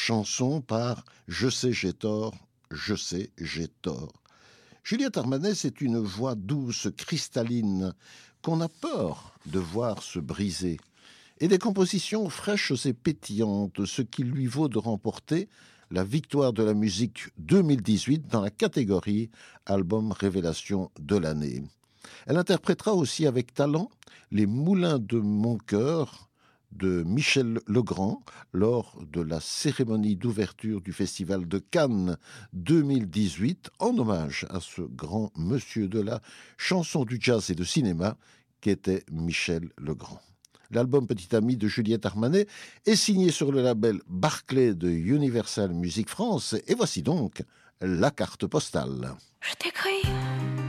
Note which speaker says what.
Speaker 1: chanson par Je sais j'ai tort, je sais j'ai tort. Juliette Armanet, c'est une voix douce, cristalline, qu'on a peur de voir se briser. Et des compositions fraîches et pétillantes, ce qui lui vaut de remporter la victoire de la musique 2018 dans la catégorie Album Révélation de l'année. Elle interprétera aussi avec talent Les Moulins de mon cœur de Michel Legrand lors de la cérémonie d'ouverture du Festival de Cannes 2018 en hommage à ce grand monsieur de la chanson du jazz et du cinéma qu'était Michel Legrand. L'album Petit Ami de Juliette Armanet est signé sur le label Barclay de Universal Music France et voici donc la carte postale.
Speaker 2: Je t'écris